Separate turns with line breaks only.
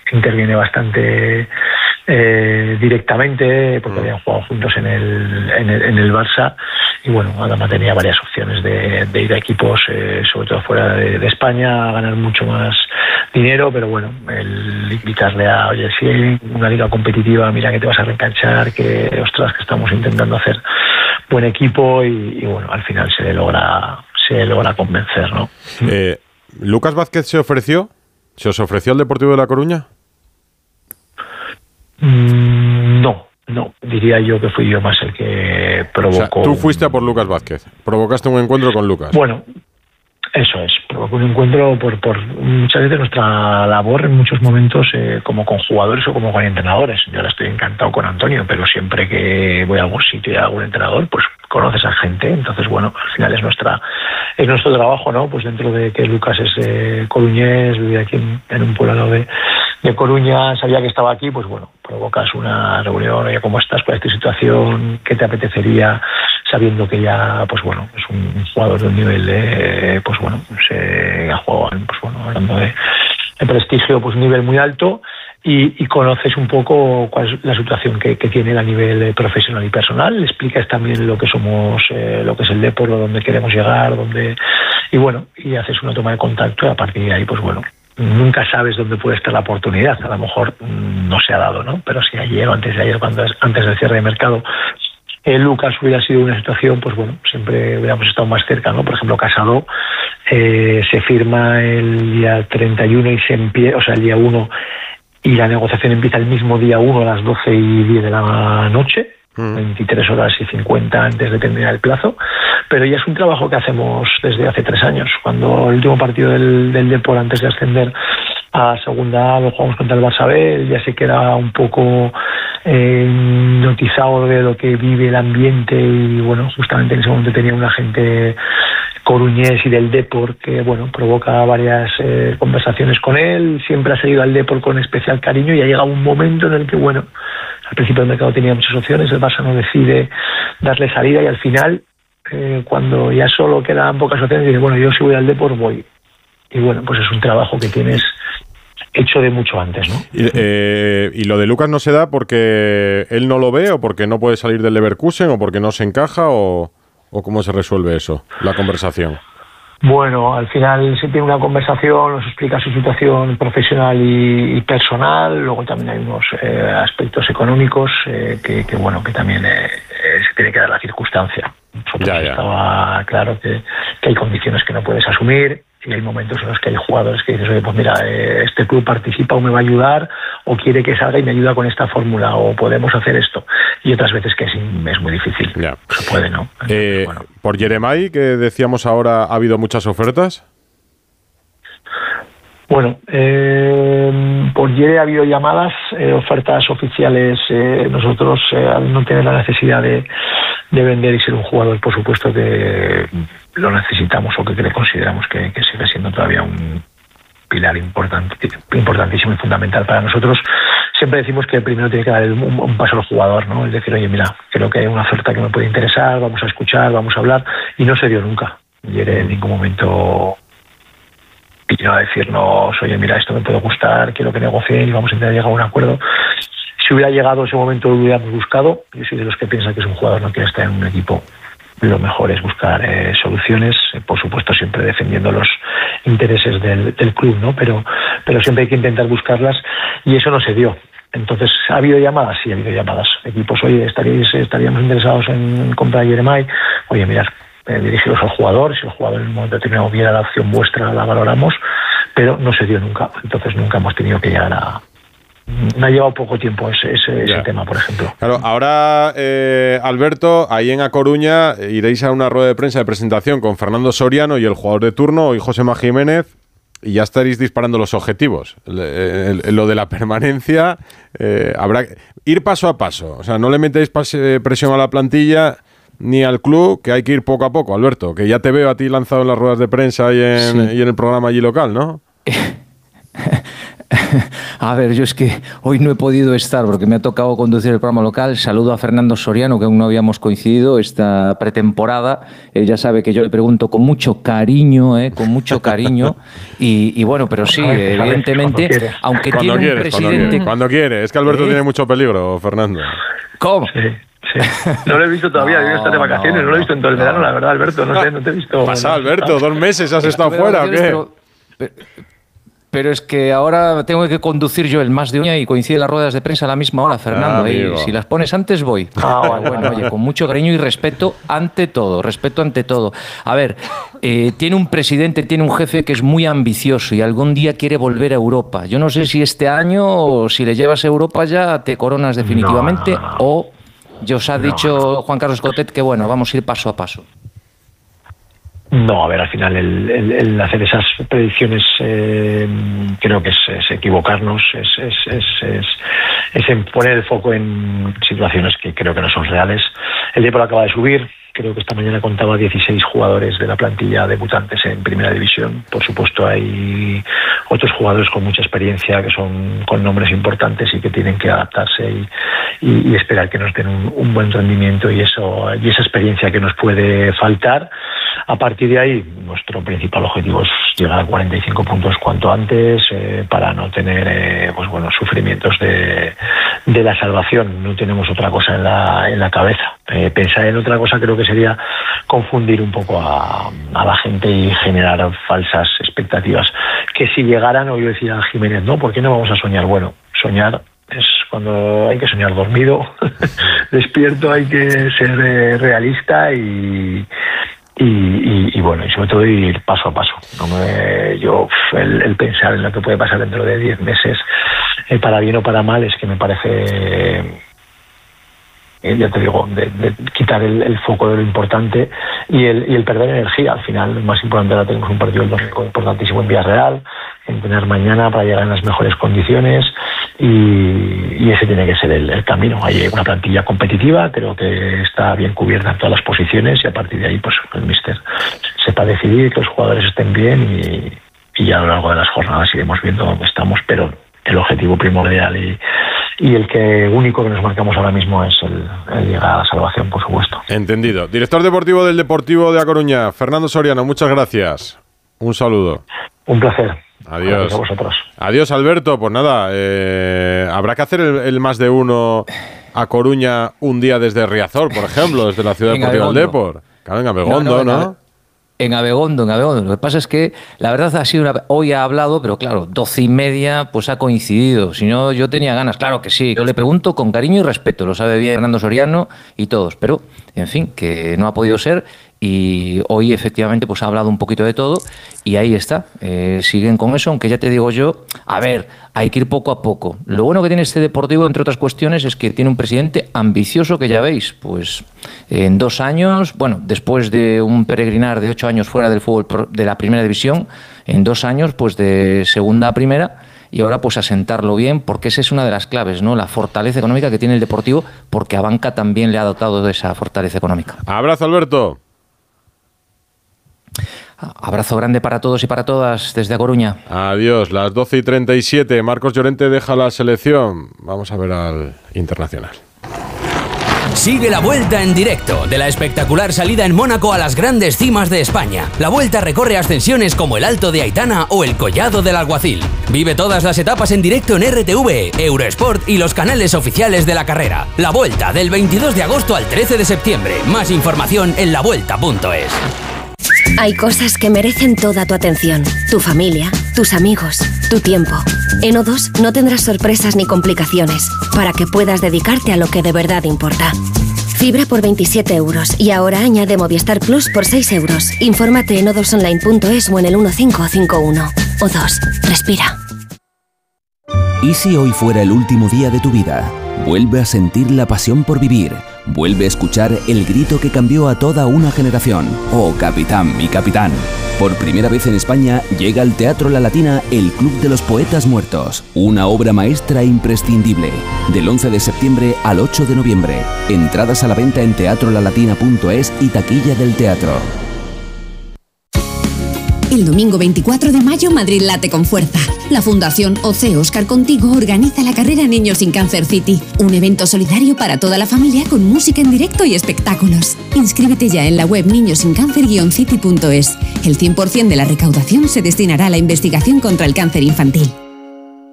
interviene bastante directamente, porque habían jugado juntos en el Barça, y bueno, Adama tenía varias opciones de ir a equipos, sobre todo fuera de España, a ganar mucho más dinero, pero bueno, el invitarle a, oye, si hay una liga competitiva, mira que te vas a reenganchar, que ostras, que estamos intentando hacer buen equipo, y bueno, al final se logra convencer, ¿no?
¿Lucas Vázquez se os ofreció al Deportivo de La Coruña?
No, diría yo que fui yo más el que provocó.
O sea, tú fuiste a por Lucas Vázquez, provocaste un encuentro con Lucas.
Bueno, eso es, provocó un encuentro por muchas veces nuestra labor en muchos momentos, como con jugadores o como con entrenadores. Yo ahora estoy encantado con Antonio, pero siempre que voy a algún sitio y a algún entrenador, pues conoces a gente. Entonces, bueno, al final es nuestro trabajo, ¿no? Pues dentro de que Lucas es coruñés, vive aquí en un poblado de Coruña, sabía que estaba aquí, pues bueno, provocas una reunión, oye, ¿cómo estás? ¿Cuál es tu situación? ¿Qué te apetecería? Sabiendo que ya, pues bueno, es un jugador de un nivel, pues bueno, se ha jugado, pues bueno, hablando de prestigio, pues un nivel muy alto, y conoces un poco cuál es la situación que tiene a nivel profesional y personal. Le explicas también lo que somos, lo que es el deporte, dónde queremos llegar, y bueno, y haces una toma de contacto, y a partir de ahí, pues bueno, nunca sabes dónde puede estar la oportunidad. A lo mejor no se ha dado, ¿no? Pero si ayer o antes de ayer, antes del cierre de mercado, Lucas hubiera sido una situación, pues bueno, siempre hubiéramos estado más cerca, ¿no? Por ejemplo, Casado se firma el día 31 y se empieza, o sea, el día 1, y la negociación empieza el mismo día 1 a las 12:10 de la noche, 23 horas y 50 antes de terminar el plazo, pero ya es un trabajo que hacemos desde hace 3 años. Cuando el último partido del Depor antes de ascender a segunda lo jugamos contra el Barça B, él ya se queda un poco notizado de lo que vive el ambiente, y bueno, justamente en ese momento tenía un agente coruñés y del Depor que bueno, provoca varias conversaciones con él. Siempre ha seguido al Depor con especial cariño, y ha llegado un momento en el que bueno, al principio del mercado tenía muchas opciones, el Barça no decide darle salida, y al final cuando ya solo quedan pocas opciones, dice, bueno, yo si voy al Depor voy. Y bueno, pues es un trabajo que tienes hecho de mucho antes, ¿no?
¿Y lo de Lucas no se da porque él no lo ve, o porque no puede salir del Leverkusen, o porque no se encaja, o cómo se resuelve eso, la conversación?
Bueno, al final se tiene una conversación, nos explica su situación profesional y personal. Luego también hay unos aspectos económicos que bueno, que también se tiene que dar la circunstancia. Nosotros estaba claro que hay condiciones que no puedes asumir, y hay momentos en los que hay jugadores que dices, oye, pues mira, este club participa o me va a ayudar, o quiere que salga y me ayuda con esta fórmula, o podemos hacer esto. Y otras veces que es muy difícil.
Ya.
Se puede, ¿no? Entonces, bueno.
Por Yeremay, que decíamos ahora, ¿ha habido muchas ofertas?
Bueno, por Yere ha habido llamadas, ofertas oficiales. Nosotros, al no tener la necesidad de vender y ser un jugador, por supuesto que lo necesitamos, o que consideramos que sigue siendo todavía un pilar importantísimo y fundamental para nosotros. Siempre decimos que primero tiene que dar un paso al jugador, ¿no? Es decir, oye, mira, creo que hay una oferta que me puede interesar, vamos a escuchar, vamos a hablar, y no se dio nunca. Yere en ningún momento vino a decirnos, oye, mira, esto me puede gustar, quiero que negocien y vamos a intentar llegar a un acuerdo. Si hubiera llegado ese momento, lo hubiéramos buscado. Yo soy de los que piensan que si un jugador no quiere estar en un equipo, lo mejor es buscar soluciones, por supuesto siempre defendiendo los intereses del club, ¿no? Pero siempre hay que intentar buscarlas, y eso no se dio. Entonces, ¿ha habido llamadas? Sí, ha habido llamadas. Equipos, oye, estaríamos interesados en comprar a Yeremay. Oye, mirad, dirigiros al jugador, si el jugador en un momento determinado viera la opción vuestra, la valoramos, pero no se dio nunca. Entonces nunca hemos tenido que llegar a... Me ha llevado poco tiempo ese tema, por ejemplo.
Claro, ahora, Alberto, ahí en A Coruña iréis a una rueda de prensa de presentación con Fernando Soriano y el jugador de turno, y Josema Jiménez, y ya estaréis disparando los objetivos. Lo de la permanencia, habrá que ir paso a paso. O sea, no le metéis presión a la plantilla ni al club, que hay que ir poco a poco, Alberto, que ya te veo a ti lanzado en las ruedas de prensa y en el programa allí local, ¿no?
A ver, yo es que hoy no he podido estar porque me ha tocado conducir el programa local. Saludo a Fernando Soriano, que aún no habíamos coincidido esta pretemporada. Él ya sabe que yo le pregunto con mucho cariño, con mucho cariño. Y bueno, pero sí, evidentemente, aunque tiene un presidente...
Cuando quiere. Es que Alberto tiene mucho peligro, Fernando.
¿Cómo?
Sí. No lo he visto todavía, yo estar de vacaciones, no lo he visto en todo el verano, la verdad, Alberto, no te he visto.
Pasa, Alberto, 2 meses has estado fuera, ¿o qué?
Pero es que ahora tengo que conducir yo el Más de Uña y coinciden las ruedas de prensa a la misma hora, Fernando. Si las pones antes, voy. Bueno, oye, con mucho cariño y respeto ante todo, A ver, tiene un presidente, tiene un jefe que es muy ambicioso y algún día quiere volver a Europa. Yo no sé si este año o si le llevas a Europa ya te coronas definitivamente o ya os ha dicho Juan Carlos Cotet que bueno, vamos a ir paso a paso.
No, a ver, al final el hacer esas predicciones creo que es equivocarnos, es poner el foco en situaciones que creo que no son reales. El Depor acaba de subir, creo que esta mañana contaba 16 jugadores de la plantilla debutantes en Primera División. Por supuesto hay otros jugadores con mucha experiencia que son con nombres importantes y que tienen que adaptarse y esperar que nos den un buen rendimiento y esa experiencia que nos puede faltar. A partir de ahí, nuestro principal objetivo es llegar a 45 puntos cuanto antes para no tener sufrimios de la salvación. No tenemos otra cosa en la cabeza. Pensar en otra cosa creo que sería confundir un poco a la gente y generar falsas expectativas. Que si llegaran, o yo decía a Jiménez, no, ¿por qué no vamos a soñar? Bueno, soñar es cuando hay que soñar dormido. Despierto hay que ser realista y bueno, y sobre todo ir paso a paso. El pensar en lo que puede pasar dentro de 10 meses, para bien o para mal, es que me parece, ya te digo, de quitar el foco de lo importante y el perder energía. Al final, lo más importante, ahora tenemos un partido importantísimo en Villarreal, en tener mañana para llegar en las mejores condiciones y ese tiene que ser el camino. Hay una plantilla competitiva, creo que está bien cubierta en todas las posiciones y a partir de ahí pues el míster sepa decidir, que los jugadores estén bien y ya a lo largo de las jornadas iremos viendo dónde estamos, pero el objetivo primordial y el que único que nos marcamos ahora mismo es el llegar a la salvación, por supuesto.
Entendido. Director deportivo del Deportivo de A Coruña, Fernando Soriano, muchas gracias. Un saludo.
Un placer.
Adiós.
Gracias a vosotros.
Adiós, Alberto. Pues nada, habrá que hacer el más de uno a Coruña un día desde Riazor, por ejemplo, desde la ciudad deportiva del Depor. Claro, en Abegondo, ¿no?
En Abegondo. Lo que pasa es que la verdad ha sido hoy ha hablado, pero claro, 12:30 pues ha coincidido. Si no, yo tenía ganas, claro que sí. Yo le pregunto con cariño y respeto, lo sabe bien Fernando Soriano y todos, pero en fin, que no ha podido ser. Y hoy efectivamente pues ha hablado un poquito de todo y ahí está, siguen con eso, aunque ya te digo yo, a ver, hay que ir poco a poco. Lo bueno que tiene este Deportivo, entre otras cuestiones, es que tiene un presidente ambicioso que ya veis, pues en 2 años, bueno, después de un peregrinar de 8 años fuera del fútbol de la Primera División, en 2 años pues de segunda a primera, y ahora pues asentarlo bien, porque esa es una de las claves, ¿no? La fortaleza económica que tiene el Deportivo, porque a Banca también le ha dotado de esa fortaleza económica.
Abrazo, Alberto.
Abrazo grande para todos y para todas desde A Coruña.
Adiós, las 12:37. Marcos Llorente deja la selección. Vamos a ver al internacional.
Sigue la Vuelta en directo de la espectacular salida en Mónaco a las grandes cimas de España. La Vuelta recorre ascensiones como el Alto de Aitana o el Collado del Alguacil. Vive todas las etapas en directo en RTV, Eurosport y los canales oficiales de la carrera. La Vuelta del 22 de agosto al 13 de septiembre. Más información en lavuelta.es.
Hay cosas que merecen toda tu atención. Tu familia, tus amigos, tu tiempo. En O2 no tendrás sorpresas ni complicaciones para que puedas dedicarte a lo que de verdad importa. Fibra por 27 euros y ahora añade Movistar Plus por 6 euros. Infórmate en o2online.es o en el 1551. O2. Respira.
¿Y si hoy fuera el último día de tu vida? Vuelve a sentir la pasión por vivir. Vuelve a escuchar el grito que cambió a toda una generación. Oh, capitán, mi capitán. Por primera vez en España llega al Teatro La Latina el Club de los Poetas Muertos. Una obra maestra imprescindible. Del 11 de septiembre al 8 de noviembre. Entradas a la venta en teatrolalatina.es y taquilla del teatro.
El domingo 24 de mayo, Madrid late con fuerza. La Fundación OC Óscar Contigo organiza la carrera Niños sin Cáncer City, un evento solidario para toda la familia con música en directo y espectáculos. Inscríbete ya en la web niñosincáncer-city.es. El 100% de la recaudación se destinará a la investigación contra el cáncer infantil.